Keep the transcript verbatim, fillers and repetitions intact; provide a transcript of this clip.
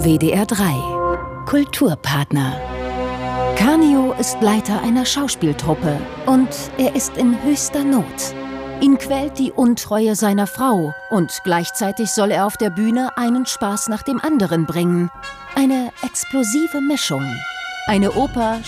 W D R drei. Kulturpartner. Canio ist Leiter einer Schauspieltruppe und er ist in höchster Not. Ihn quält die Untreue seiner Frau und gleichzeitig soll er auf der Bühne einen Spaß nach dem anderen bringen. Eine explosive Mischung. Eine Oper